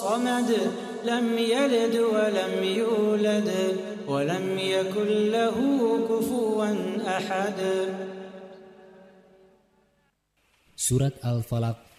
الصمد لم يلد ولم يولد ولم يكن له كفوا أحد. Surat Al-Falaq